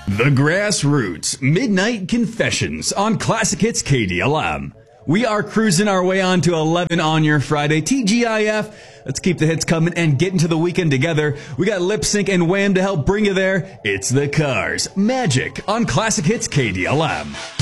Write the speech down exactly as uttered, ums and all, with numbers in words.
The Grassroots Midnight Confessions on Classic Hits K D L M. We are cruising our way on to eleven on your Friday. T G I F. Let's keep the hits coming and get into the weekend together. We got Lip Sync and Wham to help bring you there. It's the Cars. Magic on Classic Hits K D L M.